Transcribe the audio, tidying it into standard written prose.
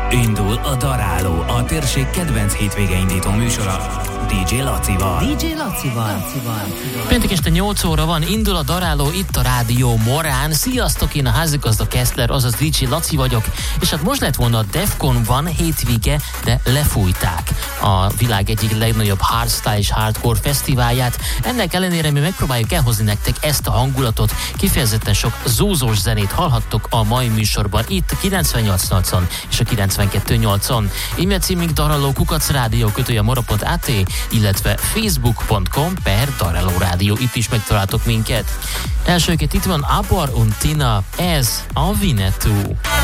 Indul a Daráló, a térség kedvenc hétvégeindító műsora DJ Lacival. Péntek este 8 óra van, indul a Daráló itt a Rádió Morán. Sziasztok, én a házigazda Keszler, azaz DJ Laci vagyok, és hát most lett volna a Defcon van hétvége, de lefújták a világ egyik legnagyobb hardstyle és hardcore fesztiválját. Ennek ellenére mi megpróbáljuk elhozni nektek ezt a hangulatot, kifejezetten sok zúzós zenét hallhattok a mai műsorban itt a 98.8-on és a 92.8-on. E-mail címünk daraló@radio.mora.at, illetve facebook.com/daralórádió. Itt is megtaláltok minket. Elsőként itt van Abor und Tina, ez a Winnetou.